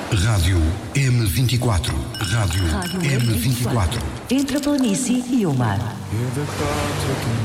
Rádio M24. Rádio M24. Entre a planície e o mar. Hear the clock ticking